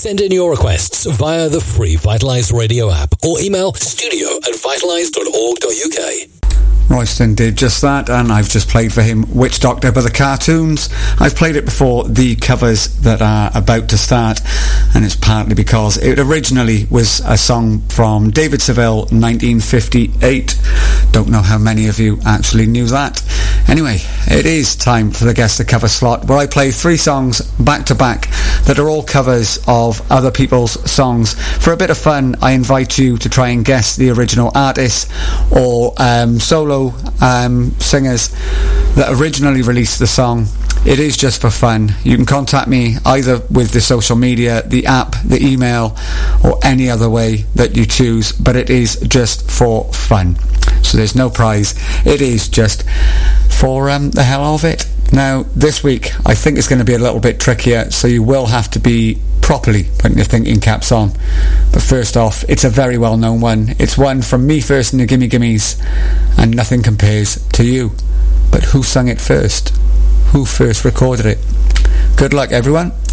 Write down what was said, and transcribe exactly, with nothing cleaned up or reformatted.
Send in your requests via the free Vitalize Radio app or email studio at vitalize dot org dot U K. Royston did just that, and I've just played for him Witch Doctor by the Cartoons. I've played it before the covers that are about to start, and it's partly because it originally was a song from David Seville, nineteen fifty-eight. Don't know how many of you actually knew that. Anyway, it is time for the Guess the Cover slot, where I play three songs back to back that are all covers of other people's songs. For a bit of fun, I invite you to try and guess the original artists or um, solo um, singers that originally released the song. It is just for fun. You can contact me either with the social media, the app, the email, or any other way that you choose, but it is just for fun. So there's no prize. It is just for um, the hell of it. Now, this week, I think it's going to be a little bit trickier, so you will have to be properly putting your thinking caps on. But first off, it's a very well-known one. It's one from Me First and the Gimme Gimmes, and Nothing Compares to You. But who sung it first? Who first recorded it? Good luck, everyone.